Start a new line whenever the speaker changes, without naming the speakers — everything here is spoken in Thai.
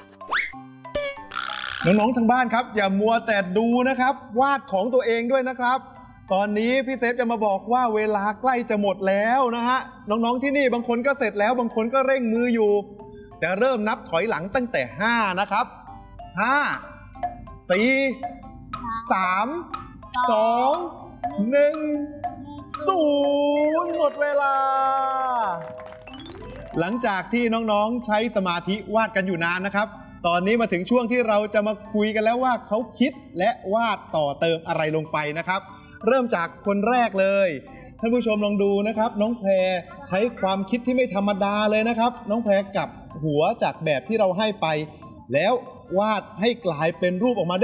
น้องๆทางบ้านครับอย่ามัวแต่ดูนะครับวาดของตัวเองด้วยนะครับตอนนี้พี่เซฟจะมาบอกว่าเวลาใกล้จะหมดแล้วนะฮะน้องๆที่นี่บางคนก็เสร็จแล้วบางคนก็เร่งมืออยู่จะเริ่มนับถอยหลังตั้งแต่5นะครับ5 4 3 2 1 0หมดเวลาหลังจากที่น้องๆใช้สมาธิวาดกันอยู่นานนะครับตอนนี้มาถึงช่วงที่เราจะมาคุยกันแล้วว่าเขาคิดและวาดต่อเติมอะไรลงไปนะครับเริ่มจากคนแรกเลยท่านผู้ชมลองดูนะครับน้องแพรใช้ความคิดที่ไม่ธรรมดาเลยนะครับน้องแพรกลับหัวจากแบบที่เราให้ไปแล้ววาดให้กลายเป็นรูปออกมาได้